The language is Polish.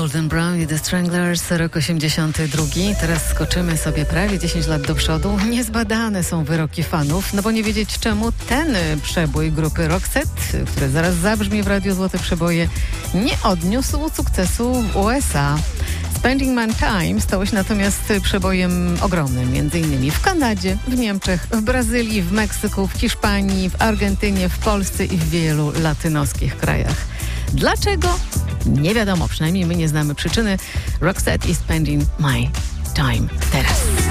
Golden Brown i The Stranglers, rok 82. Teraz skoczymy sobie prawie 10 lat do przodu. Niezbadane są wyroki fanów, no bo nie wiedzieć czemu ten przebój grupy Roxette, który zaraz zabrzmi w Radiu Złote Przeboje, nie odniósł sukcesu w USA. Spending My Time stał się natomiast przebojem ogromnym, m.in. w Kanadzie, w Niemczech, w Brazylii, w Meksyku, w Hiszpanii, w Argentynie, w Polsce i w wielu latynoskich krajach. Dlaczego? Nie wiadomo, przynajmniej my nie znamy przyczyny. Roxette i Spending My Time teraz.